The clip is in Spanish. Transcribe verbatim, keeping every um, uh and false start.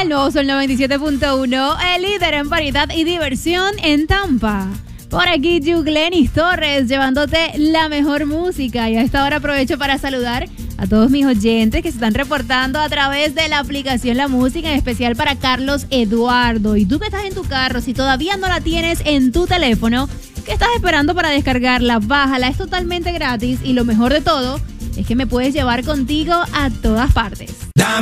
El nuevo Sol noventa y siete punto uno, el líder en variedad y diversión en Tampa. Por aquí, Yuglenis Torres, llevándote la mejor música. Y a esta hora aprovecho para saludar a todos mis oyentes que se están reportando a través de la aplicación La Música, en especial para Carlos Eduardo. Y tú que estás en tu carro, si todavía no la tienes en tu teléfono, ¿qué estás esperando para descargarla? Bájala, es totalmente gratis y lo mejor de todo es que me puedes llevar contigo a todas partes. Dame